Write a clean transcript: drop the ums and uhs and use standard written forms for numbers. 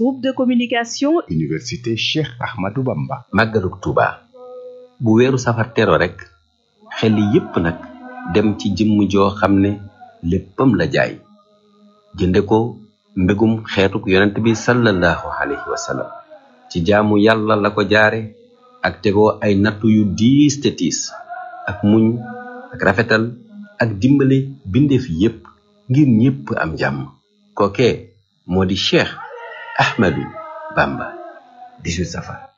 Groupe de communication Université Cheikh Ahmadou Bamba. màggalug Tuuba bu weeru safar tero rek xel yépp nag dem ci jëmm joo xam ne léppam la jaay jënde ko mbégum xeetuk yonent bi sallallahu alayhi wa sallam ci jaamu yàlla la ko jaare ak tegoo ay nattu yu diis te tiis ak muñ ak rafetal ak dimbale bindeef yépp ngir ñépp am jàmm kookee moo di Cheikh Ahmadou Bamba 18 safar